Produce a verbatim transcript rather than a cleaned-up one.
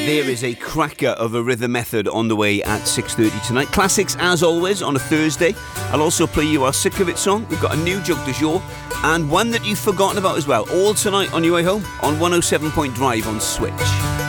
There is a cracker of a rhythm method on the way at six thirty tonight. Classics as always on a Thursday. I'll also play you our Sick of It song. We've got a new joke du jour and one that you've forgotten about as well. All tonight on your way home on one oh seven point Drive on Switch.